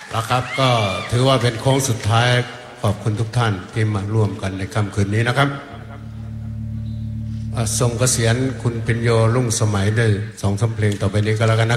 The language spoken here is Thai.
นะครับก็ถือว่าเป็นโค้งสุดท้ายขอบคุณทุกท่านที่มาร่วมกันในค่ำคืนนี้นะครับทรงเกษียณคุณพิญโยรุ่งสมัยได้2-3 เพลงต่อไปนี้ก็แล้วกันนะ